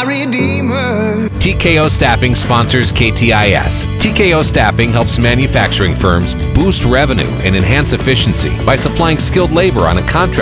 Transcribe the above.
my Redeemer. TKO Staffing sponsors KTIS. TKO Staffing helps manufacturing firms boost revenue and enhance efficiency by supplying skilled labor on a contract